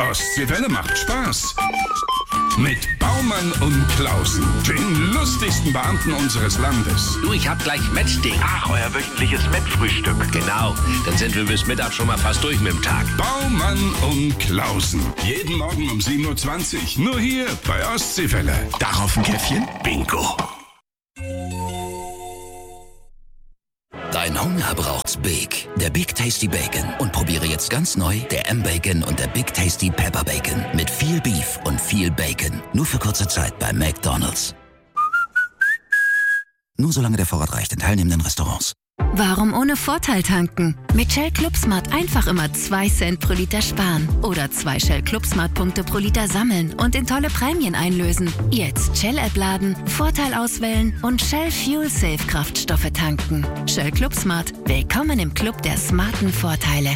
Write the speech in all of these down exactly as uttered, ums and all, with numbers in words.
Ostseewelle macht Spaß. Mit Baumann und Klausen, den lustigsten Beamten unseres Landes. Du, ich hab gleich Mettding. Ach, euer wöchentliches Mettfrühstück. Genau, dann sind wir bis Mittag schon mal fast durch mit dem Tag. Baumann und Klausen. Jeden Morgen um sieben Uhr zwanzig. Nur hier bei Ostseewelle. Darauf ein Käffchen? Bingo. Dein Hunger braucht's Big. Der Big Tasty Bacon. Und probiere jetzt ganz neu der M-Bacon und der Big Tasty Pepper Bacon. Mit viel Beef und viel Bacon. Nur für kurze Zeit bei McDonald's. Nur solange der Vorrat reicht in teilnehmenden Restaurants. Warum ohne Vorteil tanken? Mit Shell Club Smart einfach immer zwei Cent pro Liter sparen. Oder zwei Shell Club Smart Punkte pro Liter sammeln und in tolle Prämien einlösen. Jetzt Shell-App laden, Vorteil auswählen und Shell Fuel Safe Kraftstoffe tanken. Shell Club Smart. Willkommen im Club der smarten Vorteile.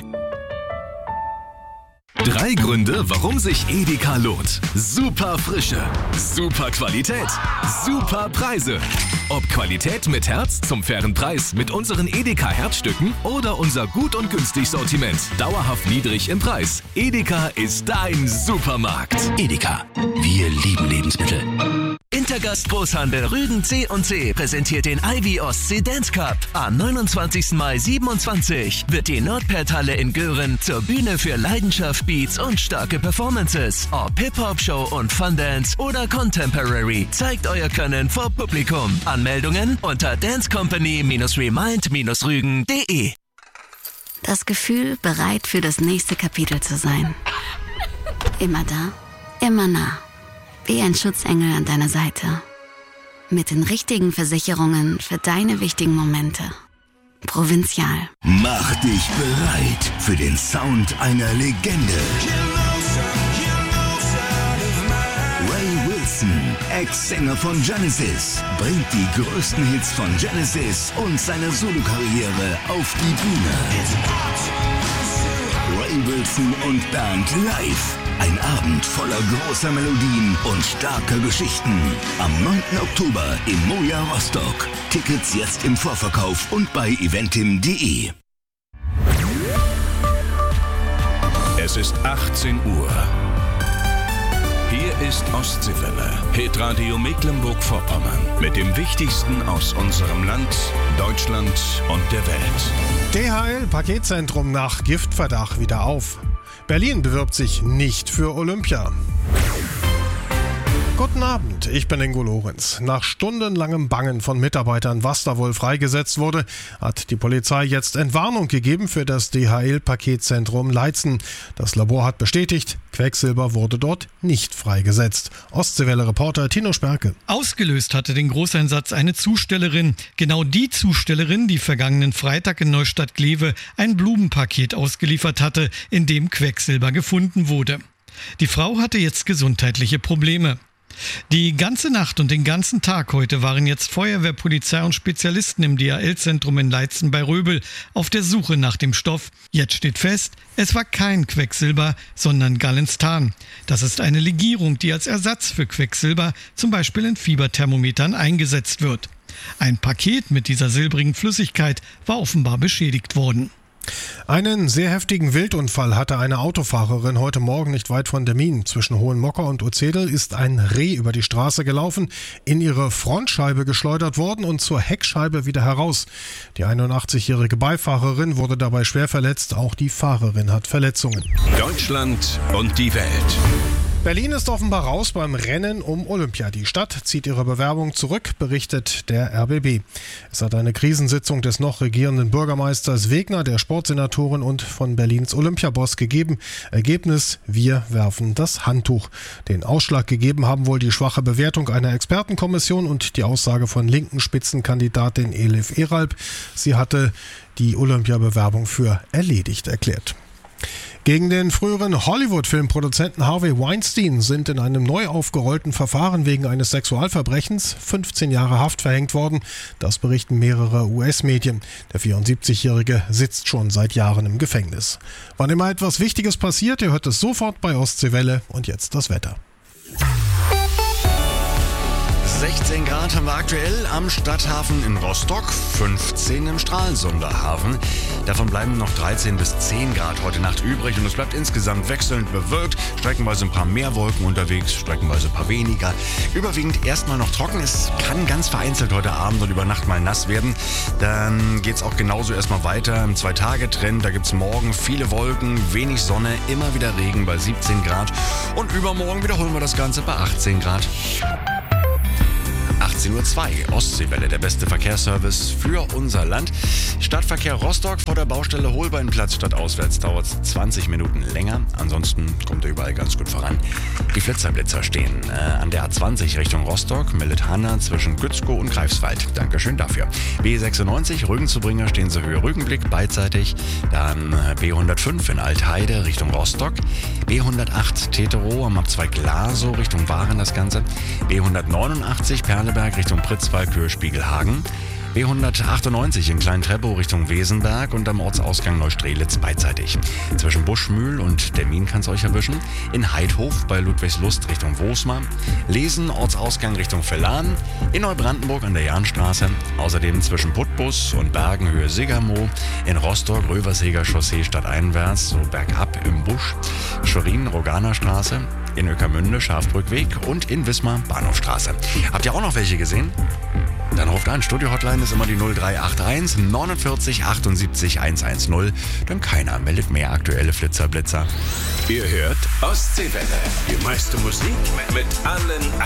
Drei Gründe, warum sich Edeka lohnt. Super Frische, super Qualität, super Preise. Ob Qualität mit Herz zum fairen Preis mit unseren Edeka Herzstücken oder unser gut und günstig Sortiment. Dauerhaft niedrig im Preis. Edeka ist dein Supermarkt. Edeka. Wir lieben Lebensmittel. Intergast Großhandel Rügen C und C präsentiert den Ivy Ostsee Dance Cup. Am neunundzwanzigsten Mai siebenundzwanzig wird die Nordperthalle in Göhren zur Bühne für Leidenschaft, Beats und starke Performances. Ob Hip-Hop-Show und Fun-Dance oder Contemporary. Zeigt euer Können vor Publikum. Anmeldungen unter dancecompany remind rügen punkt de. Das Gefühl, bereit für das nächste Kapitel zu sein. Immer da, immer nah. Wie ein Schutzengel an deiner Seite. Mit den richtigen Versicherungen für deine wichtigen Momente. Provinzial. Mach dich bereit für den Sound einer Legende. Ray Wilson, Ex-Sänger von Genesis, bringt die größten Hits von Genesis und seine Solokarriere auf die Bühne. Ray Wilson und Band live. Ein Abend voller großer Melodien und starker Geschichten. Am neunten Oktober im Moja Rostock. Tickets jetzt im Vorverkauf und bei eventim punkt de. Es ist achtzehn Uhr. Hier ist Ostseewelle, Hitradio Mecklenburg-Vorpommern. Mit dem Wichtigsten aus unserem Land, Deutschland und der Welt. D H L-Paketzentrum nach Giftverdacht wieder auf. Berlin bewirbt sich nicht für Olympia. Guten Abend, ich bin Ingo Lorenz. Nach stundenlangem Bangen von Mitarbeitern, was da wohl freigesetzt wurde, hat die Polizei jetzt Entwarnung gegeben für das D H L-Paketzentrum Leitzen. Das Labor hat bestätigt, Quecksilber wurde dort nicht freigesetzt. Ostseewelle-Reporter Tino Sperke. Ausgelöst hatte den Großeinsatz eine Zustellerin. Genau die Zustellerin, die vergangenen Freitag in Neustadt-Glewe ein Blumenpaket ausgeliefert hatte, in dem Quecksilber gefunden wurde. Die Frau hatte jetzt gesundheitliche Probleme. Die ganze Nacht und den ganzen Tag heute waren jetzt Feuerwehr, Polizei und Spezialisten im D H L-Zentrum in Leitzen bei Röbel auf der Suche nach dem Stoff. Jetzt steht fest, es war kein Quecksilber, sondern Galenstan. Das ist eine Legierung, die als Ersatz für Quecksilber zum Beispiel in Fieberthermometern eingesetzt wird. Ein Paket mit dieser silbrigen Flüssigkeit war offenbar beschädigt worden. Einen sehr heftigen Wildunfall hatte eine Autofahrerin heute Morgen nicht weit von Demmin. Zwischen Hohenmocker und Urzedel ist ein Reh über die Straße gelaufen, in ihre Frontscheibe geschleudert worden und zur Heckscheibe wieder heraus. Die einundachtzig-jährige Beifahrerin wurde dabei schwer verletzt, auch die Fahrerin hat Verletzungen. Deutschland und die Welt. Berlin ist offenbar raus beim Rennen um Olympia. Die Stadt zieht ihre Bewerbung zurück, berichtet der R B B. Es hat eine Krisensitzung des noch regierenden Bürgermeisters Wegner, der Sportsenatorin und von Berlins Olympiaboss gegeben. Ergebnis: Wir werfen das Handtuch. Den Ausschlag gegeben haben wohl die schwache Bewertung einer Expertenkommission und die Aussage von linken Spitzenkandidatin Elif Eralp. Sie hatte die Olympiabewerbung für erledigt erklärt. Gegen den früheren Hollywood-Filmproduzenten Harvey Weinstein sind in einem neu aufgerollten Verfahren wegen eines Sexualverbrechens fünfzehn Jahre Haft verhängt worden. Das berichten mehrere U S-Medien. Der vierundsiebzigjährige sitzt schon seit Jahren im Gefängnis. Wann immer etwas Wichtiges passiert, ihr hört es sofort bei Ostseewelle. Und jetzt das Wetter. sechzehn Grad haben wir aktuell am Stadthafen in Rostock, fünfzehn im Stralsunder Hafen. Davon bleiben noch dreizehn bis zehn Grad heute Nacht übrig und es bleibt insgesamt wechselnd bewölkt. Streckenweise ein paar mehr Wolken unterwegs, streckenweise ein paar weniger. Überwiegend erstmal noch trocken. Es kann ganz vereinzelt heute Abend und über Nacht mal nass werden. Dann geht es auch genauso erstmal weiter im Zwei-Tage-Trend. Da gibt es morgen viele Wolken, wenig Sonne, immer wieder Regen bei siebzehn Grad. Und übermorgen wiederholen wir das Ganze bei achtzehn Grad. achtzehn Uhr zwei, Ostseewelle, der beste Verkehrsservice für unser Land. Stadtverkehr Rostock vor der Baustelle Holbeinplatz stadtauswärts dauert es zwanzig Minuten länger. Ansonsten kommt er überall ganz gut voran. Die Flitzerblitzer stehen äh, an der A zwanzig Richtung Rostock, meldet Hanna zwischen Gützkow und Greifswald. Dankeschön dafür. B sechsundneunzig, Rügen-zu-Bringer stehen sie Höhe Rügenblick beidseitig. Dann äh, B hundertfünf in Altheide Richtung Rostock. B hundertacht Teterow am Abzweig Glasow Richtung Waren das Ganze. B hundertneunundachtzig Perleberg Richtung Pritzwalk, Höhe Spiegelhagen. B hundertachtundneunzig in Klein-Treppow Richtung Wesenberg und am Ortsausgang Neustrelitz beidseitig. Zwischen Buschmühl und Termin kann es euch erwischen. In Heidhof bei Ludwigslust Richtung Wosmar. Lesen, Ortsausgang Richtung Verlan. In Neubrandenburg an der Jahnstraße. Außerdem zwischen Putbus und Bergen Höhe Sigermow. In Rostock Röverseger Chaussee stadteinwärts, so bergab im Busch. Schwerin Roganerstraße. In Ueckermünde Schafbrückweg und in Wismar Bahnhofstraße. Habt ihr auch noch welche gesehen? Dann ruft an. Studio-Hotline ist immer die null drei acht eins neunundvierzig achtundsiebzig hundertzehn. Denn keiner meldet mehr aktuelle Flitzerblitzer. Ihr hört Ostseewelle. Die meiste Musik mit allen